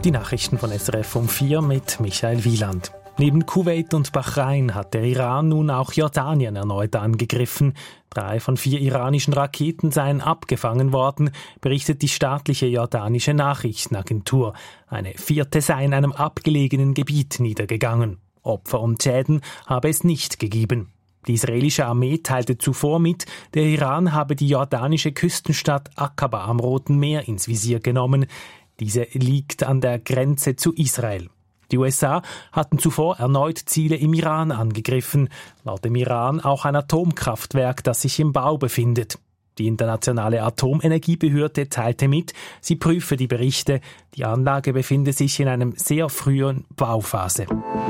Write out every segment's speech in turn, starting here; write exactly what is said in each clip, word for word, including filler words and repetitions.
Die Nachrichten von S R F um vier mit Michael Wieland. Neben Kuwait und Bahrain hat der Iran nun auch Jordanien erneut angegriffen. Drei von vier iranischen Raketen seien abgefangen worden, berichtet die staatliche jordanische Nachrichtenagentur. Eine vierte sei in einem abgelegenen Gebiet niedergegangen. Opfer und Schäden habe es nicht gegeben. Die israelische Armee teilte zuvor mit, der Iran habe die jordanische Küstenstadt Aqaba am Roten Meer ins Visier genommen. Diese liegt an der Grenze zu Israel. Die U S A hatten zuvor erneut Ziele im Iran angegriffen, laut dem Iran auch ein Atomkraftwerk, das sich im Bau befindet. Die internationale Atomenergiebehörde teilte mit, sie prüfe die Berichte. Die Anlage befinde sich in einem sehr frühen Bauphase.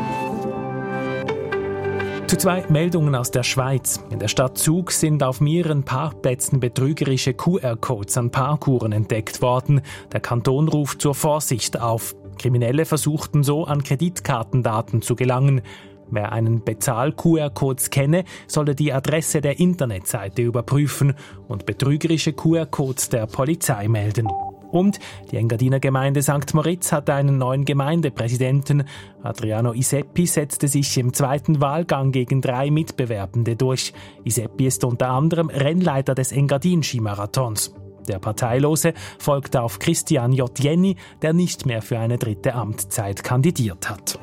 Zu zwei Meldungen aus der Schweiz. In der Stadt Zug sind auf mehreren Parkplätzen betrügerische Q R-Codes an Parkuhren entdeckt worden. Der Kanton ruft zur Vorsicht auf. Kriminelle versuchten so an Kreditkartendaten zu gelangen. Wer einen Bezahl-Q R-Codes kenne, solle die Adresse der Internetseite überprüfen und betrügerische Q R-Codes der Polizei melden. Und die Engadiner Gemeinde Sankt Moritz hat einen neuen Gemeindepräsidenten. Adriano Iseppi setzte sich im zweiten Wahlgang gegen drei Mitbewerbende durch. Iseppi ist unter anderem Rennleiter des Engadin-Skimarathons. Der Parteilose folgt auf Christian J. Jenny, der nicht mehr für eine dritte Amtszeit kandidiert hat.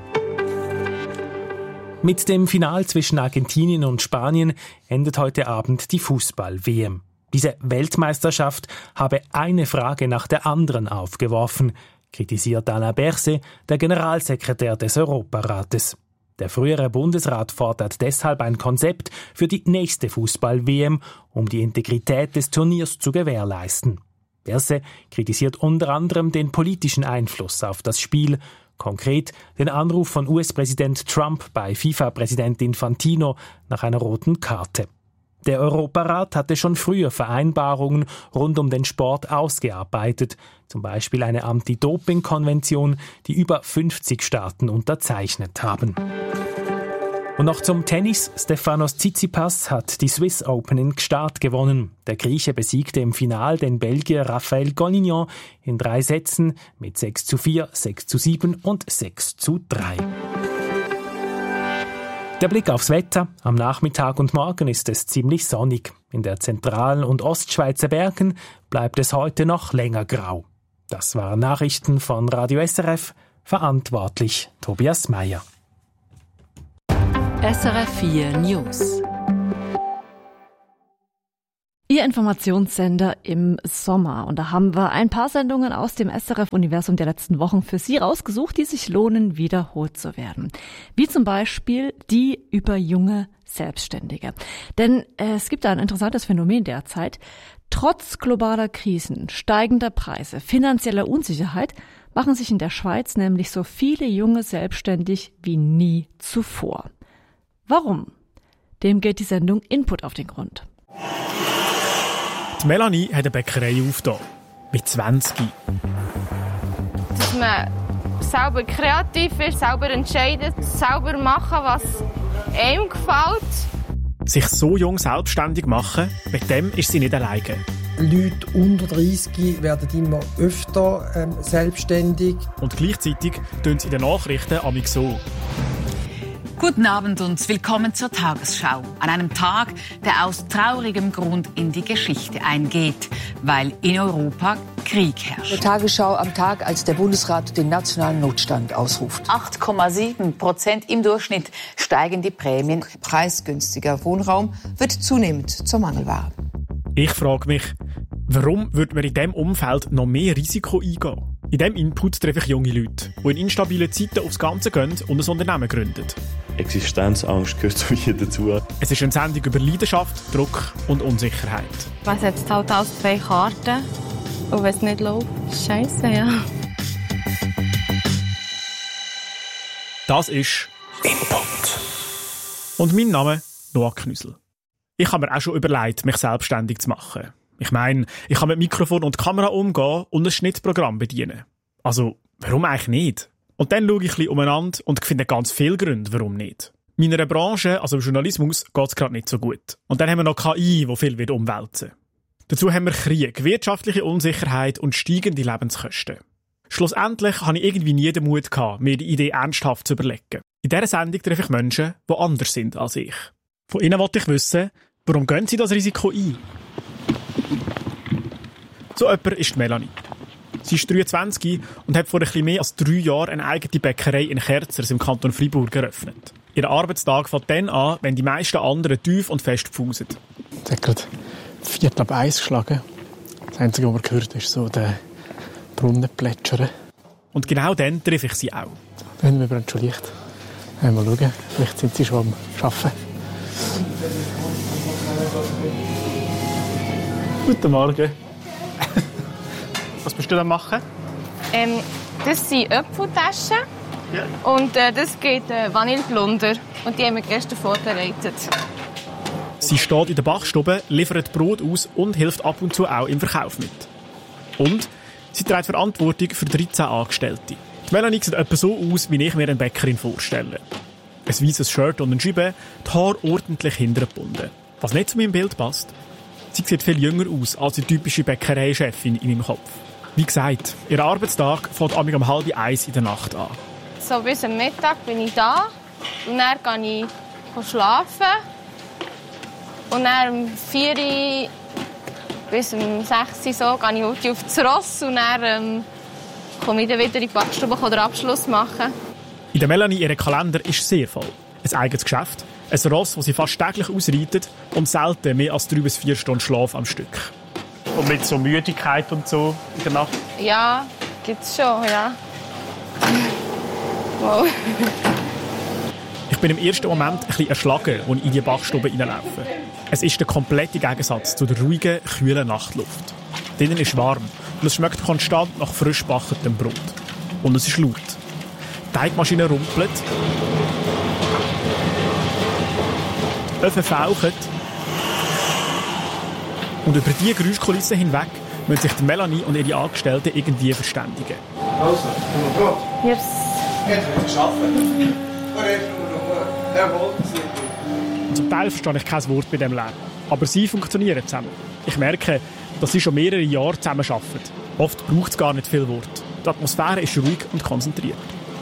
Mit dem Final zwischen Argentinien und Spanien endet heute Abend die Fußball-W M. Diese Weltmeisterschaft habe eine Frage nach der anderen aufgeworfen, kritisiert Alain Berset, der Generalsekretär des Europarates. Der frühere Bundesrat fordert deshalb ein Konzept für die nächste Fußball-W M, um die Integrität des Turniers zu gewährleisten. Berset kritisiert unter anderem den politischen Einfluss auf das Spiel, konkret den Anruf von U S-Präsident Trump bei FIFA-Präsident Infantino nach einer roten Karte. Der Europarat hatte schon früher Vereinbarungen rund um den Sport ausgearbeitet, zum Beispiel eine Anti-Doping-Konvention, die über fünfzig Staaten unterzeichnet haben. Und noch zum Tennis. Stefanos Tsitsipas hat die Swiss Open in Gstaad gewonnen. Der Grieche besiegte im Finale den Belgier Raphael Collignon in drei Sätzen mit sechs zu vier, sechs zu sieben und sechs zu drei. Der Blick aufs Wetter. Am Nachmittag und Morgen ist es ziemlich sonnig. In der Zentral- und Ostschweizer Bergen bleibt es heute noch länger grau. Das waren Nachrichten von Radio S R F. Verantwortlich Tobias Meyer. S R F vier News. Ihr Informationssender im Sommer. Und da haben wir ein paar Sendungen aus dem S R F-Universum der letzten Wochen für Sie rausgesucht, die sich lohnen, wiederholt zu werden. Wie zum Beispiel die über junge Selbstständige. Denn es gibt da ein interessantes Phänomen derzeit. Trotz globaler Krisen, steigender Preise, finanzieller Unsicherheit machen sich in der Schweiz nämlich so viele junge selbstständig wie nie zuvor. Warum? Dem geht die Sendung Input auf den Grund. Die Melanie hat eine Bäckerei aufgetan. Mit zwanzig. Dass man selber kreativ ist, selber entscheidet, selber machen, was einem gefällt. Sich so jung selbstständig machen, mit dem ist sie nicht alleine. Leute unter dreißig werden immer öfter ähm, selbstständig. Und gleichzeitig tun sie in den Nachrichten amig so. Guten Abend und willkommen zur Tagesschau. An einem Tag, der aus traurigem Grund in die Geschichte eingeht, weil in Europa Krieg herrscht. Die Tagesschau am Tag, als der Bundesrat den nationalen Notstand ausruft. acht Komma sieben Prozent im Durchschnitt steigen die Prämien. Preisgünstiger Wohnraum wird zunehmend zur Mangelware. Ich frage mich, warum würde man in diesem Umfeld noch mehr Risiko eingehen? In diesem Input treffe ich junge Leute, die in instabilen Zeiten aufs Ganze gehen und ein Unternehmen gründen. Existenzangst gehört zu mir dazu. Es ist eine Sendung über Leidenschaft, Druck und Unsicherheit. Man setzt halt alles zwei Karten. Und wenn es nicht läuft, ist scheisse, ja. Das ist Input. Und mein Name Noah Knüssel. Ich habe mir auch schon überlegt, mich selbstständig zu machen. Ich meine, ich kann mit Mikrofon und Kamera umgehen und ein Schnittprogramm bedienen. Also, warum eigentlich nicht? Und dann schaue ich ein bisschen umeinander und finde ganz viele Gründe, warum nicht. Meiner Branche, also im Journalismus, geht es gerade nicht so gut. Und dann haben wir noch K I, die viel wird umwälzen. Dazu haben wir Krieg, wirtschaftliche Unsicherheit und steigende Lebenskosten. Schlussendlich hatte ich irgendwie nie den Mut gehabt, mir die Idee ernsthaft zu überlegen. In dieser Sendung treffe ich Menschen, die anders sind als ich. Von ihnen wollte ich wissen, warum gehen sie das Risiko ein? So jemand ist Melanie. Sie ist dreiundzwanzig und hat vor ein bisschen mehr als drei Jahren eine eigene Bäckerei in Kerzers im Kanton Freiburg eröffnet. Ihr Arbeitstag fängt dann an, wenn die meisten anderen tief und fest pfusen. Es hat gerade Viertel ab eins geschlagen. Das Einzige, was man gehört, ist so der Brunnen plätschern. Und genau dann treffe ich sie auch. Da haben wir übrigens schon Licht. Mal schauen, vielleicht sind sie schon am Arbeiten. Guten Morgen. Was bist du da machen? Ähm, das sind Apfeltaschen. Ja. Und äh, das geht äh, Vanilleplunder. Und die haben wir gestern vorbereitet. Sie steht in der Backstube, liefert Brot aus und hilft ab und zu auch im Verkauf mit. Und sie trägt Verantwortung für dreizehn Angestellte. Die Melanie sieht etwa so aus, wie ich mir eine Bäckerin vorstelle. Ein weißes Shirt und eine Scheibe, die Haare ordentlich hintergebunden. Was nicht zu meinem Bild passt. Sie sieht viel jünger aus als die typische Bäckereichefin in meinem Kopf. Wie gesagt, ihr Arbeitstag fängt um halb eins in der Nacht an. So bis am Mittag bin ich da. Und dann gehe ich schlafen. Und dann um vier Uhr bis um sechs Uhr so, gehe ich auf das Ross. Und dann ähm, komme ich dann wieder in die Backstube und den Abschluss machen. In der Melanie, ihr Kalender ist sehr voll. Ein eigenes Geschäft, ein Ross, das sie fast täglich ausreitet und selten mehr als drei bis vier Stunden Schlaf am Stück. Und mit so Müdigkeit und so in der Nacht? Ja, gibt's schon, ja. Wow. Ich bin im ersten Moment ein bisschen erschlagen, als ich in die Backstube hineinlaufe. Es ist der komplette Gegensatz zu der ruhigen, kühlen Nachtluft. Drinnen ist warm und es schmeckt konstant nach frisch gebackenem Brot. Und es ist laut. Die Teigmaschine rumpelt. Die Öfen fauchen. Und über diese Geräuschkulisse hinweg müssen sich die Melanie und ihre Angestellten irgendwie verständigen. Also, Brot. Yes. Jetzt wird geschaffen. Und zum Teil verstehe ich kein Wort bei diesem Lärm. Aber sie funktionieren zusammen. Ich merke, dass sie schon mehrere Jahre zusammen arbeiten. Oft braucht es gar nicht viel Wort. Die Atmosphäre ist ruhig und konzentriert.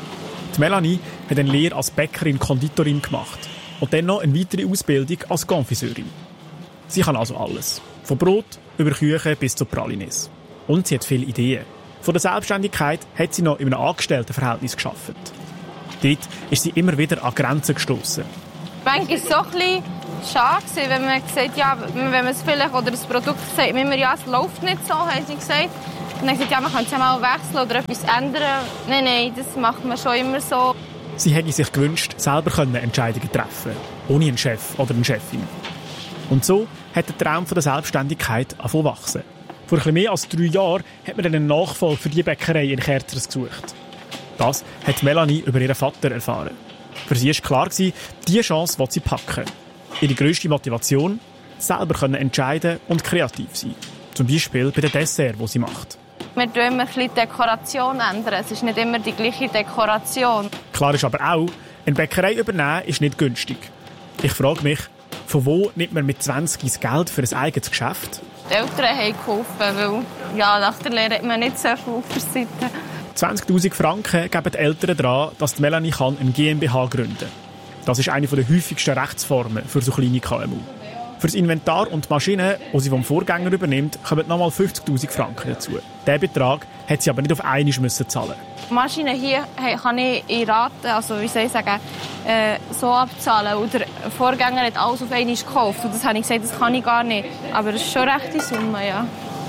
Die Melanie hat eine Lehre als Bäckerin-Konditorin gemacht und dann noch eine weitere Ausbildung als Konfiseurin. Sie kann also alles. Von Brot über Küche bis zu Pralines. Und sie hat viele Ideen. Von der Selbstständigkeit hat sie noch in einem Angestelltenverhältnis gearbeitet. Dort ist sie immer wieder an Grenzen gestossen. Manchmal war es so ein bisschen schade, wenn man gesagt ja, wenn man es vielleicht oder das Produkt sagt, immer, ja, es läuft nicht so, haben sie gesagt. Und dann gesagt, ja, man kann es ja mal wechseln oder etwas ändern. Nein, nein, das macht man schon immer so. Sie hätte sich gewünscht, selber Entscheidungen treffen können, ohne einen Chef oder eine Chefin. Und so hat der Traum von der Selbstständigkeit angefangen zu wachsen. Vor ein bisschen mehr als drei Jahren hat man einen Nachfolger für die Bäckerei in Kerzers gesucht. Das hat Melanie über ihren Vater erfahren. Für sie war klar, diese Chance will sie packen. Ihre grösste Motivation? Selber entscheiden und kreativ sein. Zum Beispiel bei den Desserts, die sie macht. Wir ändern immer ein bisschen die Dekoration. Es ist nicht immer die gleiche Dekoration. Klar ist aber auch, eine Bäckerei übernehmen ist nicht günstig. Ich frage mich, von wo nimmt man mit zwanzig das Geld für ein eigenes Geschäft? Die Eltern haben geholfen, weil ja, nach der Lehre hat man nicht so viel auf der Seite. zwanzigtausend Franken geben die Eltern daran, dass die Melanie eine GmbH gründen kann. Das ist eine der häufigsten Rechtsformen für so kleine K M U. Für das Inventar und die Maschinen, die sie vom Vorgänger übernimmt, kommen nochmal fünfzigtausend Franken dazu. Diesen Betrag hat sie aber nicht auf einmal müssen zahlen. Die Maschine hier kann ich in Raten, also wie soll ich sagen, äh, so abzahlen. Und der Vorgänger hat alles auf einmal gekauft. Und das habe ich gesagt, das kann ich gar nicht. Aber das ist schon eine rechte Summe, ja.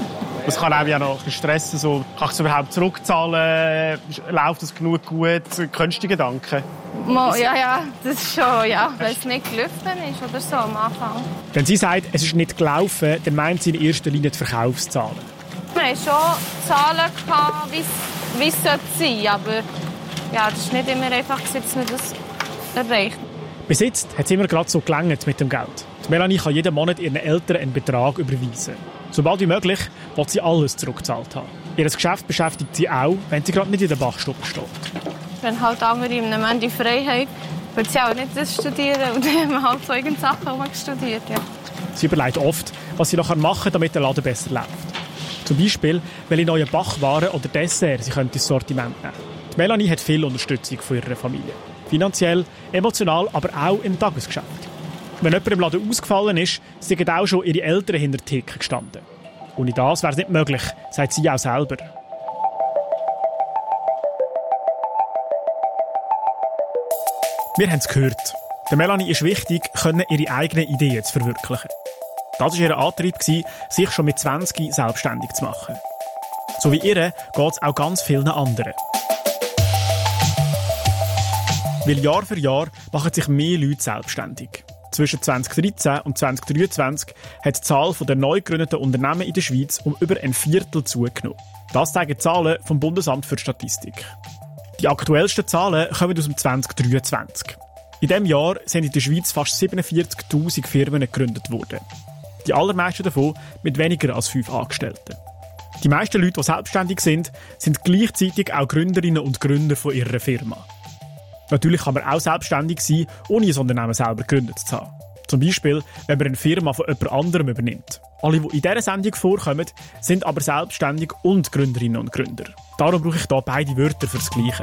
Es kann auch noch stressen, so, kann ich es überhaupt zurückzahlen? Läuft es genug gut? Kennst du die Gedanken? Mo, ja, ja, das ist schon, ja, weil es nicht gelaufen ist oder so am Anfang. Wenn sie sagt, es ist nicht gelaufen, dann meint sie in erster Linie die Verkaufszahlen. Wir hatten schon Zahlen, wie es sein sollte, aber ja, das ist nicht immer einfach, dass man das erreicht. Bis jetzt hat es immer gerade so gelangt mit dem Geld. Die Melanie kann jeden Monat ihren Eltern einen Betrag überweisen. Sobald wie möglich will sie alles zurückgezahlt haben. Ihr Geschäft beschäftigt sie auch, wenn sie gerade nicht in der Backstube steht. Wenn halt andere in einem Ende Freiheit, würde sie auch nicht das studieren und dann haben wir halt so irgendwelche Sachen studiert, ja. Sie überlegt oft, was sie noch machen kann, damit der Laden besser läuft. Zum Beispiel, welche neuen Backwaren oder Desserts sie ins Sortiment nehmen können. Die Melanie hat viel Unterstützung von ihrer Familie. Finanziell, emotional, aber auch im Tagesgeschäft. Wenn jemand im Laden ausgefallen ist, sind auch schon ihre Eltern hinter der Theke gestanden. Ohne das wäre es nicht möglich, sagt sie auch selber. Wir haben es gehört. Der Melanie ist wichtig, ihre eigenen Ideen zu verwirklichen. Das war ihr Antrieb, sich schon mit zwanzig selbstständig zu machen. So wie ihr geht es auch ganz vielen anderen. Weil Jahr für Jahr machen sich mehr Leute selbstständig. Zwischen zwanzig dreizehn und zwanzig dreiundzwanzig hat die Zahl der neu gegründeten Unternehmen in der Schweiz um über ein Viertel zugenommen. Das zeigen Zahlen vom Bundesamt für Statistik. Die aktuellsten Zahlen kommen aus dem zwanzig dreiundzwanzig. In diesem Jahr sind in der Schweiz fast siebenundvierzigtausend Firmen gegründet worden. Die allermeisten davon mit weniger als fünf Angestellten. Die meisten Leute, die selbstständig sind, sind gleichzeitig auch Gründerinnen und Gründer von ihrer Firma. Natürlich kann man auch selbstständig sein, ohne ein Unternehmen selber gegründet zu haben. Zum Beispiel, wenn man eine Firma von jemand anderem übernimmt. Alle, die in dieser Sendung vorkommen, sind aber selbstständig und Gründerinnen und Gründer. Darum brauche ich hier beide Wörter für das Gleiche.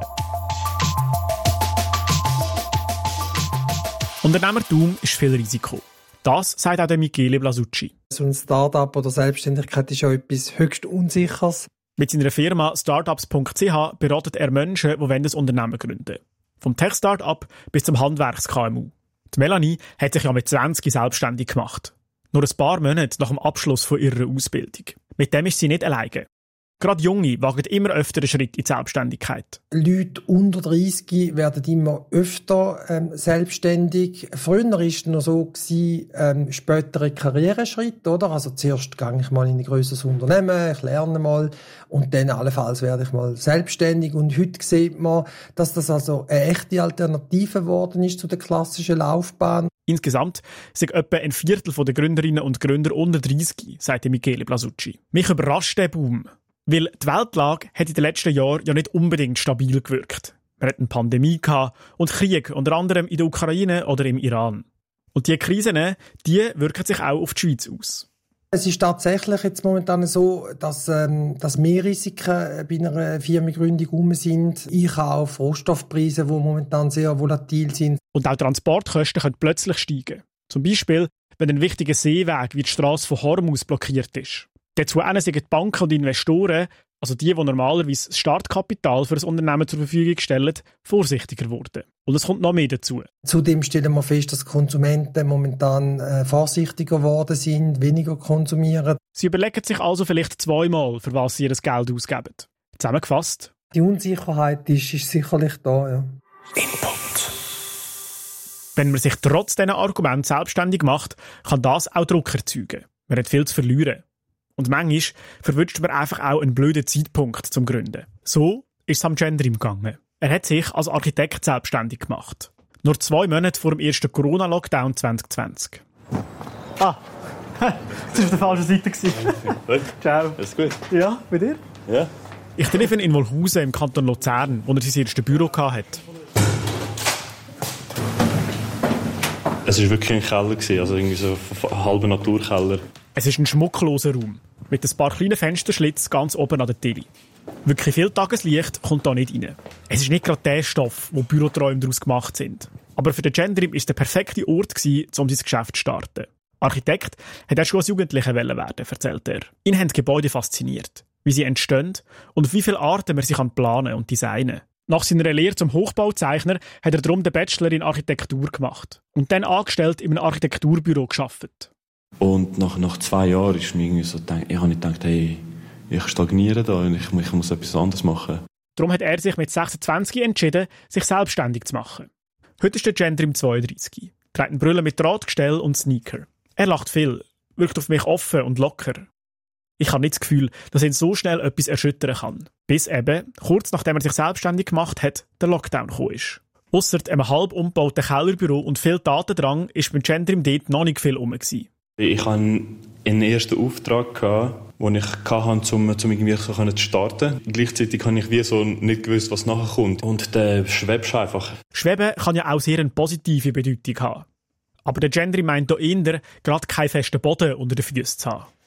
Unternehmertum ist viel Risiko. Das sagt auch der Michele Blasucci. So ein Start-up oder Selbstständigkeit ist ja etwas höchst Unsicheres. Mit seiner Firma startups punkt c h beratet er Menschen, die ein Unternehmen gründen wollen. Vom Tech-Start-up bis zum Handwerks-K M U. Die Melanie hat sich ja mit zwanzig selbstständig gemacht. Nur ein paar Monate nach dem Abschluss von ihrer Ausbildung. Mit dem ist sie nicht alleine. Gerade Junge wagen immer öfter einen Schritt in die Selbstständigkeit. Leute unter dreissig werden immer öfter ähm, selbstständig. Früher war es noch so, gewesen, ähm, spätere Karriereschritt, oder? Also zuerst gehe ich mal in ein grösseres Unternehmen, ich lerne mal und dann allenfalls werde ich mal selbstständig. Und heute sieht man, dass das also eine echte Alternative geworden ist zu der klassischen Laufbahn. Insgesamt sind etwa ein Viertel der Gründerinnen und Gründer unter dreissig, sagt Michele Blasucci. Mich überrascht der Boom. Weil die Weltlage hat in den letzten Jahren ja nicht unbedingt stabil gewirkt. Wir hatten eine Pandemie und Krieg, unter anderem in der Ukraine oder im Iran. Und diese Krisen, die wirken sich auch auf die Schweiz aus. Es ist tatsächlich jetzt momentan so, dass, ähm, dass mehr Risiken bei einer Firmengründung rum sind. Einkauf, Rohstoffpreise, die momentan sehr volatil sind. Und auch Transportkosten können plötzlich steigen. Zum Beispiel, wenn ein wichtiger Seeweg wie die Strasse von Hormuz blockiert ist. Dazu sind die Banken und Investoren, also die, die normalerweise das Startkapital für das Unternehmen zur Verfügung stellen, vorsichtiger geworden. Und es kommt noch mehr dazu. Zudem stellen wir fest, dass Konsumenten momentan äh, vorsichtiger geworden sind, weniger konsumieren. Sie überlegen sich also vielleicht zweimal, für was sie ihr Geld ausgeben. Zusammengefasst. Die Unsicherheit ist, ist sicherlich da, ja. Input. Wenn man sich trotz diesen Argumenten selbstständig macht, kann das auch Druck erzeugen. Man hat viel zu verlieren. Und manchmal verwünscht man einfach auch einen blöden Zeitpunkt zum Gründen. So ist es am Gendrim gegangen. Er hat sich als Architekt selbstständig gemacht. Nur zwei Monate vor dem ersten Corona-Lockdown zwanzig zwanzig. Ah, das war auf der falschen Seite. Ciao. Alles gut? Ja, bei dir? Ja. Ich treffe ihn in Wolhusen im Kanton Luzern, wo er sein erstes Büro hatte. Es war wirklich ein Keller, also irgendwie so ein halber Naturkeller. Es ist ein schmuckloser Raum, mit ein paar kleinen Fensterschlitzen ganz oben an der Tür. Wirklich viel Tageslicht kommt da nicht rein. Es ist nicht gerade der Stoff, wo Büroträume daraus gemacht sind. Aber für den Gendrim war es der perfekte Ort, um sein Geschäft zu starten. Architekt hat er schon als Jugendlicher werden, erzählt er. Ihn haben die Gebäude fasziniert, wie sie entstehen und auf wie viele Arten man sie planen und designen kann. Nach seiner Lehre zum Hochbauzeichner hat er darum den Bachelor in Architektur gemacht und dann angestellt in einem Architekturbüro gearbeitet. Und nach, nach zwei Jahren ist mir irgendwie so, ich habe nicht gedacht, hey, ich stagniere da und ich, ich muss etwas anderes machen. Darum hat er sich mit sechsundzwanzig entschieden, sich selbstständig zu machen. Heute ist der Gendrim zweiunddreissig, trägt eine Brille mit Drahtgestell und Sneaker. Er lacht viel, wirkt auf mich offen und locker. Ich habe nicht das Gefühl, dass ihn so schnell etwas erschüttern kann. Bis eben, kurz nachdem er sich selbstständig gemacht hat, der Lockdown gekommen ist. Ausser einem halb umgebauten Kellerbüro und viel Datendrang ist beim Gendrim dort noch nicht viel rum. Ich hatte einen ersten Auftrag, den ich hatte, um, um irgendwie so zu starten. Gleichzeitig habe ich wie so nicht gewusst, was nachher kommt. Und der schwebst einfach. Schweben kann ja auch sehr eine positive Bedeutung haben. Aber der Gendrim meint hier eher, gerade keinen festen Boden unter den Füßen zu haben.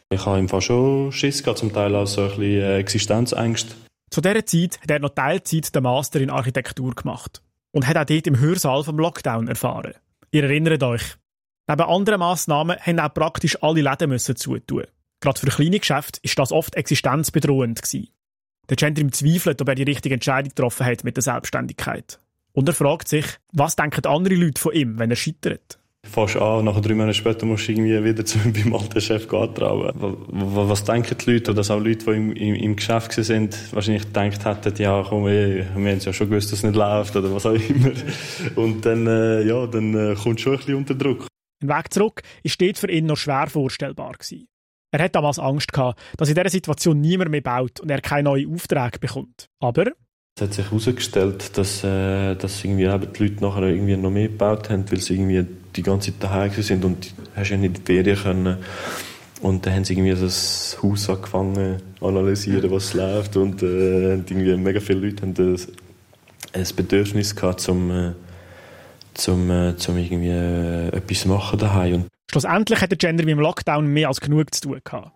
Ich habe im Fall schon Schiss gehabt, zum Teil auch so ein bisschen Existenzängste. Zu dieser Zeit hat er noch Teilzeit den Master in Architektur gemacht und hat auch dort im Hörsaal vom Lockdown erfahren. Ihr erinnert euch. Neben anderen Massnahmen haben auch praktisch alle Läden müssen zutun. Gerade für kleine Geschäfte war das oft existenzbedrohend gewesen. Der Gendrim zweifelt, ob er die richtige Entscheidung getroffen hat mit der Selbstständigkeit. Und er fragt sich, was denken andere Leute von ihm, wenn er scheitert? Fast an, nach drei Monaten später musst du irgendwie wieder zu beim alten Chef antrauen. Was denken die Leute, oder dass auch Leute, die im, im, im Geschäft sind, wahrscheinlich gedacht hätten, ja komm, wir, wir haben ja schon gewusst, dass es nicht läuft oder was auch immer. Und dann, äh, ja, dann äh, kommt schon ein bisschen unter Druck. Ein Weg zurück war dort für ihn noch schwer vorstellbar gewesen. Er hat damals Angst gehabt, dass in dieser Situation niemand mehr baut und er keine neuen Aufträge bekommt. Aber es hat sich herausgestellt, dass, äh, dass irgendwie eben die Leute nachher irgendwie noch mehr gebaut haben, weil sie irgendwie die ganze Zeit daheim sind und du hast ja nicht in die Ferien können. Und dann haben sie irgendwie das Haus angefangen zu analysieren, was läuft. Und äh, irgendwie mega viele Leute haben das, ein Bedürfnis gehabt, zum, äh, zum, äh, zum irgendwie äh, etwas machen daheim. Und schlussendlich hat der Gendrim im Lockdown mehr als genug zu tun gehabt.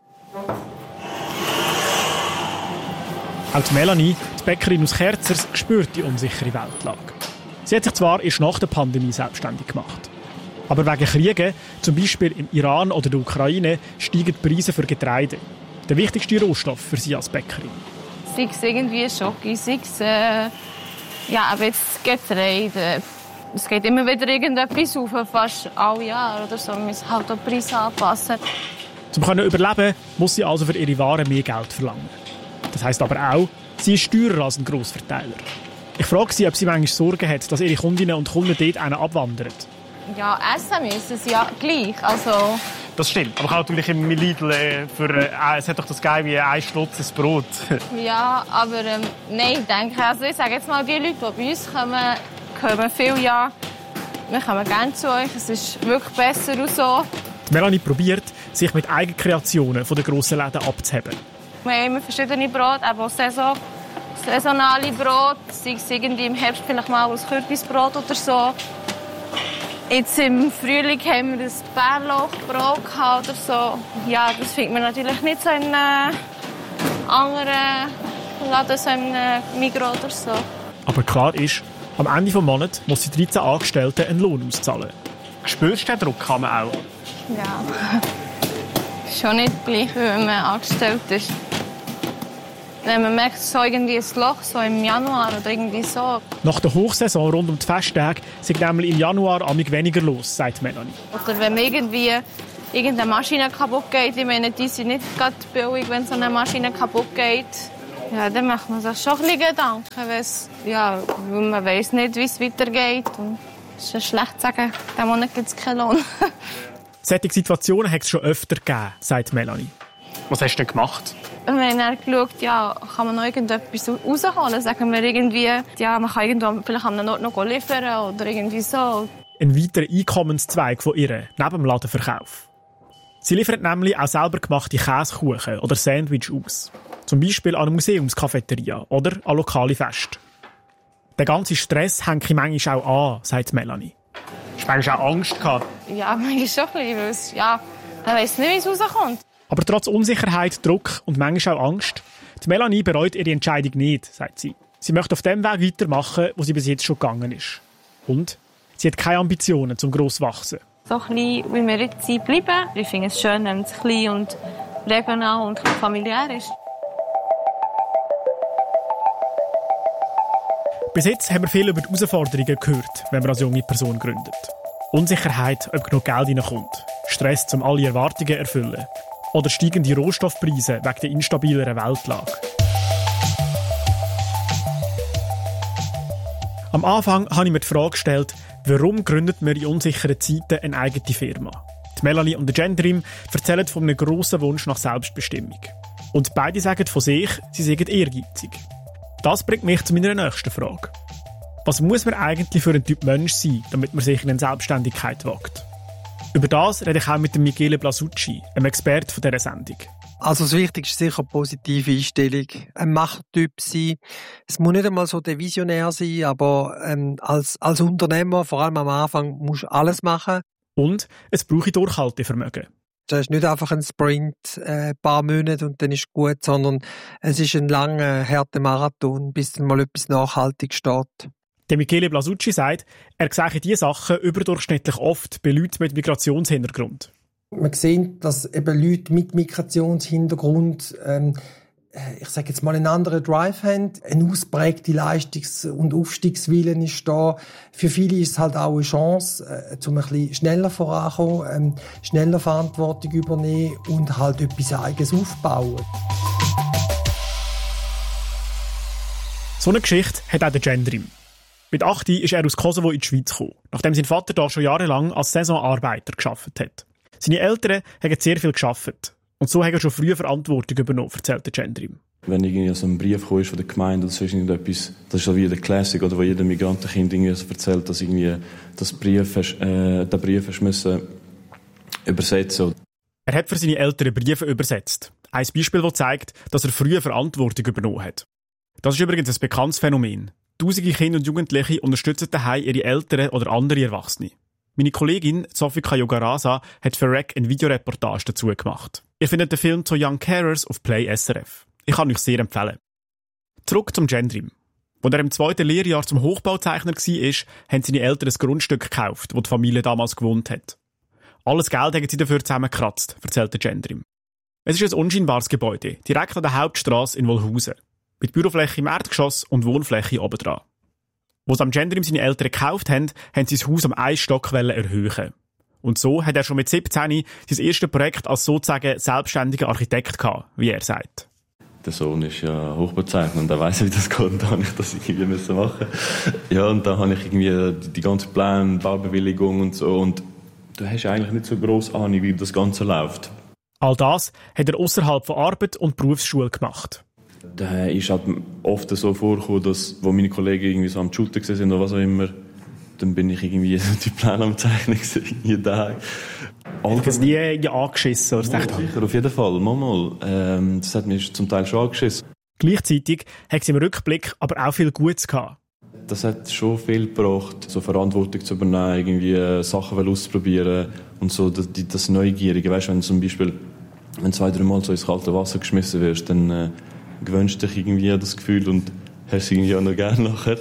Auch die Melanie, die Bäckerin aus Kerzers, spürt die unsichere Weltlage. Sie hat sich zwar erst nach der Pandemie selbstständig gemacht. Aber wegen Kriegen, zum Beispiel im Iran oder der Ukraine, steigen die Preise für Getreide. Der wichtigste Rohstoff für sie als Bäckerin. Sei es irgendwie Schoki, sei es äh, ja, aber jetzt Getreide. Es geht immer wieder irgendetwas auf, fast alle Jahre oder so. Man muss halt auch die Preise anpassen. Um zu überleben, muss sie also für ihre Waren mehr Geld verlangen. Das heisst aber auch, sie ist teurer als ein Grossverteiler. Ich frage sie, ob sie manchmal Sorgen hat, dass ihre Kundinnen und Kunden dort einen abwandern. Ja, essen müssen sie ja gleich. Also das stimmt. Aber natürlich im Lidl äh, für, äh, es hat doch das geil wie ein Stutz ein Brot. Ja, aber ähm, nein, ich denke, also ich sage jetzt mal, die Leute, die bei uns kommen, kommen viel ja. Wir kommen gerne zu euch. Es ist wirklich besser und so. Melanie probiert, sich mit Eigenkreationen von den grossen Läden abzuheben. Wir haben immer verschiedene Brote, auch Saison, saisonale Brote, sei es irgendwie im Herbst vielleicht mal ein Kürbisbrot oder so. Jetzt im Frühling haben wir ein Bärlauchbrot oder so. Ja, das findet man natürlich nicht so in einem anderen Laden, so in einem Migros oder so. Aber klar ist, am Ende des Monats muss die dreizehn Angestellten einen Lohn auszahlen. Spürst du den Druck kann man auch? Ja, schon nicht gleich, wenn man angestellt ist. Wenn man merkt, so irgendwie ein Loch so im Januar oder irgendwie so. Nach der Hochsaison rund um die Festtage sind nämlich im Januar amig weniger los, sagt Melanie. Oder wenn irgendwie irgendeine Maschine kaputt geht, ich meine, die sind nicht gerade billig, wenn so eine Maschine kaputt geht. Ja, dann macht man sich schon ein bisschen Gedanken, ja, weil man weiss nicht, wie es weitergeht. Und es ist ja schlecht zu sagen, diesen Monat gibt es keinen Lohn. Solche Situationen hat es schon öfter gegeben, sagt Melanie. Was hast du denn gemacht? Wir haben dann geschaut, ja, kann man noch irgendetwas rausholen. Sagen wir irgendwie, ja, man kann irgendwo vielleicht an einem Ort noch liefern oder irgendwie so. Ein weiterer Einkommenszweig von ihr, neben dem Ladenverkauf. Sie liefert nämlich auch selber gemachte Käsekuchen oder Sandwich aus. Zum Beispiel an eine Museumscafeteria oder an lokale Feste. Der ganze Stress hängt manchmal auch an, sagt Melanie. Hast du manchmal auch Angst gehabt? Ja, manchmal schon ein bisschen, weil es, ja, man weiss nicht, wie es rauskommt. Aber trotz Unsicherheit, Druck und manchmal auch Angst, die Melanie bereut ihre Entscheidung nicht, sagt sie. Sie möchte auf dem Weg weitermachen, wo sie bis jetzt schon gegangen ist. Und sie hat keine Ambitionen zum gross wachsen. So klein, wie wir jetzt sind, bleiben. Ich finde es schön, wenn es klein und regional und familiär ist. Bis jetzt haben wir viel über die Herausforderungen gehört, wenn man als junge Person gründet. Unsicherheit, ob genug Geld reinkommt. Stress, um alle Erwartungen zu erfüllen. Oder steigende Rohstoffpreise wegen der instabileren Weltlage. Am Anfang habe ich mir die Frage gestellt, warum gründet man in unsicheren Zeiten eine eigene Firma? Die Melanie und der Gendrim erzählen von einem grossen Wunsch nach Selbstbestimmung. Und beide sagen von sich, sie seien ehrgeizig. Das bringt mich zu meiner nächsten Frage. Was muss man eigentlich für ein Typ Mensch sein, damit man sich in eine Selbstständigkeit wagt? Über das rede ich auch mit dem Michele Blasucci, einem Experten von dieser Sendung. Also das Wichtigste ist sicher positive Einstellung. Ein Machttyp sein. Es muss nicht einmal so der Visionär sein, aber ähm, als, als Unternehmer, vor allem am Anfang, musst du alles machen. Und es brauche Durchhaltevermögen. Das ist nicht einfach ein Sprint, äh, ein paar Monate und dann ist gut, sondern es ist ein langer, harter Marathon, bis dann mal etwas nachhaltig steht. Der Michele Blasucci sagt, er sehe diese Sachen überdurchschnittlich oft bei Leuten mit Migrationshintergrund. Man sieht, dass eben Leute mit Migrationshintergrund, ähm, ich sage jetzt mal, einen anderen Drive haben, eine ausprägte Leistungs- und Aufstiegswillen ist da. Für viele ist es halt auch eine Chance, äh, um ein bisschen schneller voranzukommen, ähm, schneller Verantwortung übernehmen und halt etwas Eigenes aufbauen. So eine Geschichte hat auch der Gendrim. Mit acht ist er aus Kosovo in die Schweiz gekommen, nachdem sein Vater da schon jahrelang als Saisonarbeiter gearbeitet hat. Seine Eltern haben sehr viel gearbeitet. Und so hat er schon früh Verantwortung übernommen, erzählt der Gendrim. Wenn irgendwie so ein Brief kommt von der Gemeinde, das ist irgendetwas, das ist so wie der Classic, oder wo jeder Migrantenkind irgendwie so erzählt, dass irgendwie das Brief, äh, den Brief hast müssen übersetzen. Er hat für seine Eltern Briefe übersetzt. Ein Beispiel, das zeigt, dass er früh Verantwortung übernommen hat. Das ist übrigens ein bekanntes Phänomen. Tausende Kinder und Jugendliche unterstützen daheim ihre Eltern oder andere Erwachsene. Meine Kollegin Zofika Yogarasa hat für R E C eine Videoreportage dazu gemacht. Ihr findet den Film «To Young Carers» auf Play S R F. Ich kann euch sehr empfehlen. Zurück zum Gendrim. Als er im zweiten Lehrjahr zum Hochbauzeichner war, haben seine Eltern ein Grundstück gekauft, wo die Familie damals gewohnt hat. Alles Geld haben sie dafür zusammengekratzt, erzählt der Gendrim. Es ist ein unscheinbares Gebäude, direkt an der Hauptstrasse in Wolhusen. Mit Bürofläche im Erdgeschoss und Wohnfläche obendran. Als am Gendrim seine Eltern gekauft haben, haben sie das Haus um einen Stock erhöhen. Und so hat er schon mit siebzehn sein erstes Projekt als sozusagen selbstständiger Architekt gehabt, wie er sagt. Der Sohn ist ja Hochbauzeichner und er weiss, wie das geht, und da habe ich das irgendwie müssen machen. Ja, und da habe ich irgendwie die, die ganzen Pläne, Baubewilligung und so, und du hast eigentlich nicht so grosse Ahnung, wie das Ganze läuft. All das hat er außerhalb von Arbeit und Berufsschule gemacht. Da ist halt oft so vorgekommen, dass, wo meine Kollegen irgendwie so am Shooten sind oder was auch immer, dann bin ich irgendwie die Pläne am Zeichnen irgendwie da. Hat es nie angeschissen? Oder? Ja, sicher, auf jeden Fall, mal, mal. Ähm, das hat mich zum Teil schon angeschissen. Gleichzeitig hat sie im Rückblick aber auch viel Gutes gehabt. Das hat schon viel gebracht, so Verantwortung zu übernehmen, irgendwie Sachen auszuprobieren und so das, das Neugierige. Weißt du, wenn du zum Beispiel wenn zwei, drei Mal so ins kalte Wasser geschmissen wirst, dann äh, gewöhnst du dich irgendwie an das Gefühl und hast es irgendwie auch noch gerne nachher.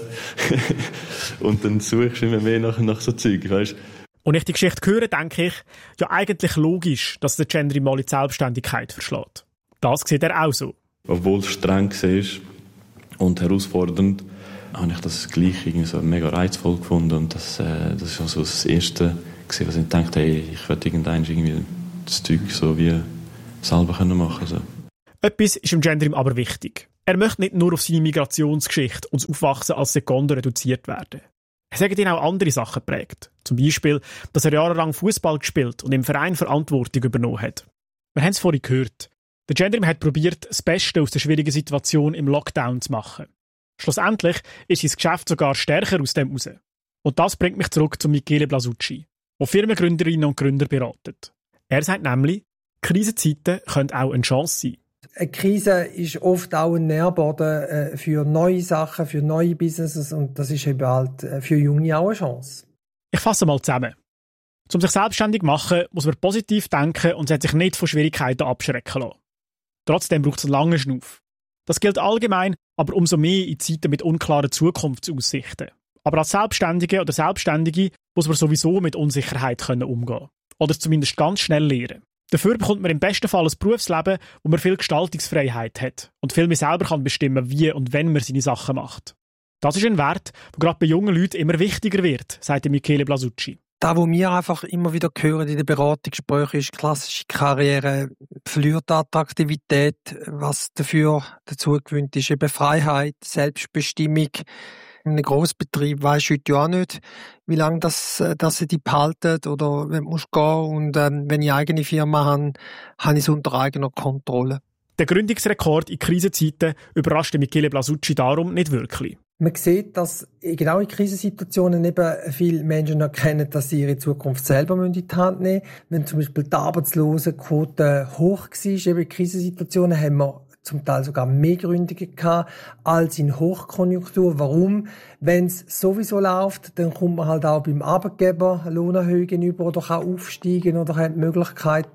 Und dann suchst du immer mehr nach, nach so Zeug, weißt du. Und ich die Geschichte höre, denke ich, ja eigentlich logisch, dass der Gendrim mal in die Selbstständigkeit verschlägt. Das sieht er auch so. Obwohl es streng war und herausfordernd, habe ich das gleich irgendwie so mega reizvoll gefunden. Und das, äh, das war so das Erste, was ich dachte, hey, ich will irgendwann irgendwie das Zeug so wie selber machen. So. Etwas ist im Gendrim aber wichtig. Er möchte nicht nur auf seine Migrationsgeschichte und das Aufwachsen als Sekunde reduziert werden. Er sagt ihn auch andere Sachen geprägt. Zum Beispiel, dass er jahrelang Fußball gespielt und im Verein Verantwortung übernommen hat. Wir haben es vorhin gehört. Der Gendrim hat probiert, das Beste aus der schwierigen Situation im Lockdown zu machen. Schlussendlich ist sein Geschäft sogar stärker aus dem raus. Und das bringt mich zurück zu Michele Blasucci, der Firmengründerinnen und Gründer beratet. Er sagt nämlich, Krisenzeiten können auch eine Chance sein. Eine Krise ist oft auch ein Nährboden für neue Sachen, für neue Businesses, und das ist eben halt für Junge auch eine Chance. Ich fasse mal zusammen. Um sich selbstständig zu machen, muss man positiv denken und sich nicht von Schwierigkeiten abschrecken lassen. Trotzdem braucht es einen langen Schnuff. Das gilt allgemein, aber umso mehr in Zeiten mit unklaren Zukunftsaussichten. Aber als Selbstständige oder Selbstständige muss man sowieso mit Unsicherheit umgehen können. Oder zumindest ganz schnell lernen. Dafür bekommt man im besten Fall ein Berufsleben, wo man viel Gestaltungsfreiheit hat und viel mehr selber kann bestimmen, wie und wenn man seine Sachen macht. Das ist ein Wert, der gerade bei jungen Leuten immer wichtiger wird, sagt Michele Blasucci. Das, was wir einfach immer wieder hören in den Beratungsgesprächen, ist, klassische Karriere verliert Attraktivität. Was dafür dazu gewünscht ist, eben Freiheit, Selbstbestimmung. In einem Grossbetrieb weisst du heute ja auch nicht, wie lange das, dass sie die behalten oder wenn du musst gehen. Und ähm, wenn ich eine eigene Firma habe, habe ich es unter eigener Kontrolle. Der Gründungsrekord in Krisenzeiten überrascht Michele Blasucci darum nicht wirklich. Man sieht, dass genau in Krisensituationen eben viele Menschen erkennen, dass sie ihre Zukunft selber in die Hand nehmen müssen. Wenn zum Beispiel die Arbeitslosenquote hoch war, eben in Krisensituationen, haben wir zum Teil sogar mehr Gründungen gehabt als in Hochkonjunktur. Warum? Wenn es sowieso läuft, dann kommt man halt auch beim Arbeitgeber Lohnerhöhungen über oder kann aufsteigen oder hat Möglichkeiten.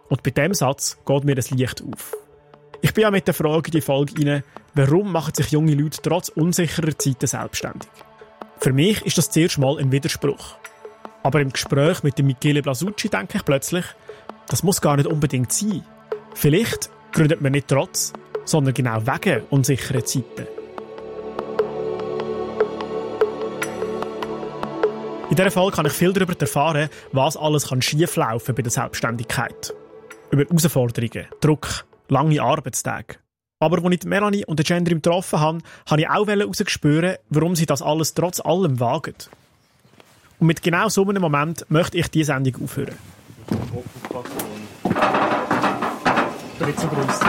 Und bei diesem Satz geht mir das Licht auf. Ich bin ja mit der Frage in die Folge rein, warum machen sich junge Leute trotz unsicherer Zeiten selbstständig? Für mich ist das zuerst mal ein Widerspruch. Aber im Gespräch mit dem Michele Blasucci denke ich plötzlich, das muss gar nicht unbedingt sein. Vielleicht gründet man nicht trotz, sondern genau wegen unsicherer Zeiten. In dieser Folge kann ich viel darüber erfahren, was alles schieflaufen kann bei der Selbstständigkeit. Über Herausforderungen, Druck, lange Arbeitstage. Aber als ich Melanie und den Gendrim getroffen habe, wollte ich auch herausspüren, warum sie das alles trotz allem wagen. Und mit genau so einem Moment möchte ich diese Sendung aufhören. Nicht so gross.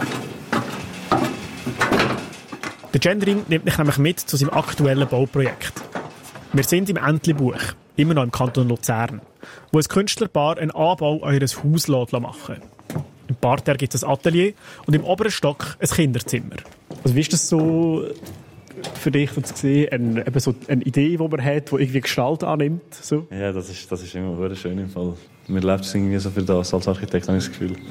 Der Gendrim nimmt mich nämlich mit zu seinem aktuellen Bauprojekt. Wir sind im Entlebuch, immer noch im Kanton Luzern, wo ein Künstlerpaar einen Anbau eures Haus machen lässt. Im Parterre gibt es ein Atelier und im oberen Stock ein Kinderzimmer. Also wie ist das so für dich zu sehen, eine, eben so eine Idee, die man hat, die irgendwie Gestalt annimmt? So? Ja, das ist, das ist immer sehr schön im Fall. Man lebt es irgendwie so für das als Architekt, habe ich das Gefühl.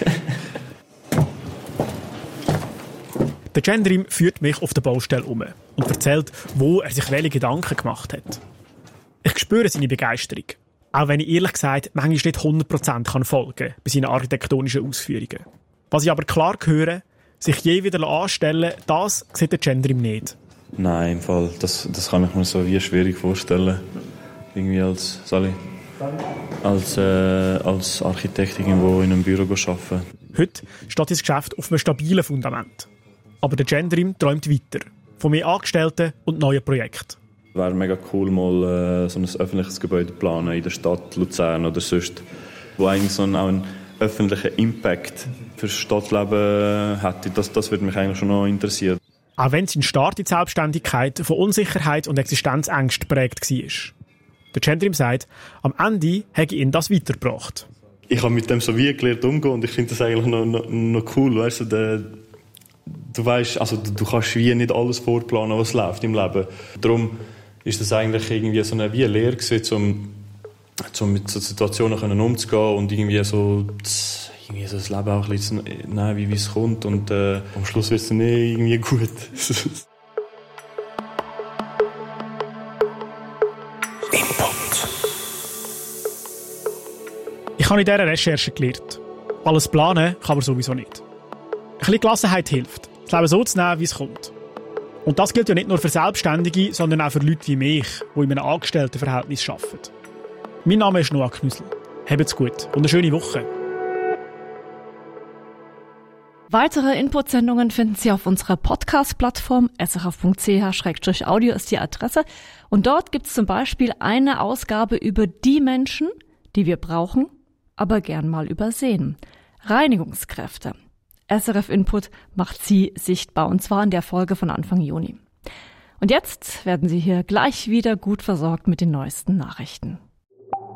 Der Gendrim führt mich auf der Baustelle um und erzählt, wo er sich welche Gedanken gemacht hat. Ich spüre seine Begeisterung. Auch wenn ich ehrlich gesagt manchmal nicht hundert Prozent folgen kann bei seinen architektonischen Ausführungen. Was ich aber klar höre, sich je wieder anstellen, das sieht der Gendrim nicht. Nein, im Fall, das, das kann ich mir so wie schwierig vorstellen. Irgendwie als, Sally, als, äh, als Architekt irgendwo in einem Büro arbeiten. Heute steht das Geschäft auf einem stabilen Fundament. Aber der Gendrim träumt weiter. Von mehr Angestellten und neuen Projekten. Es wäre mega cool, mal äh, so ein öffentliches Gebäude zu planen in der Stadt Luzern oder sonst, wo eigentlich so einen, auch einen öffentlichen Impact für das Stadtleben hätte. Das, das würde mich eigentlich schon noch interessieren. Auch wenn sein Start in die Selbstständigkeit von Unsicherheit und Existenzängst geprägt war. Der Gendrim sagt, am Ende hätte ihn das weitergebracht. Ich habe mit dem so wie gelernt umgehen und ich finde das eigentlich noch, noch, noch cool. Weißt du, der, du weißt, also du, du kannst wie nicht alles vorplanen, was läuft im Leben. Darum ist das eigentlich irgendwie so eine, wie eine Lehre gewesen, um, um mit so Situationen umzugehen und irgendwie so, irgendwie so das Leben auch ein bisschen zu nehmen, wie es kommt. Und äh, am Schluss wird es dann eh irgendwie gut. Ich habe in dieser Recherche gelernt. Alles planen kann man sowieso nicht. Ein bisschen Gelassenheit hilft, das Leben so zu nehmen, wie es kommt. Und das gilt ja nicht nur für Selbstständige, sondern auch für Leute wie mich, die in einem Angestelltenverhältnis arbeiten. Mein Name ist Noah Knüssel. Habt's gut und eine schöne Woche. Weitere Inputsendungen finden Sie auf unserer Podcast-Plattform. s r f punkt c h slash audio ist die Adresse. Und dort gibt es zum Beispiel eine Ausgabe über die Menschen, die wir brauchen, aber gern mal übersehen. Reinigungskräfte. S R F Input macht sie sichtbar, und zwar in der Folge von Anfang Juni. Und jetzt werden Sie hier gleich wieder gut versorgt mit den neuesten Nachrichten.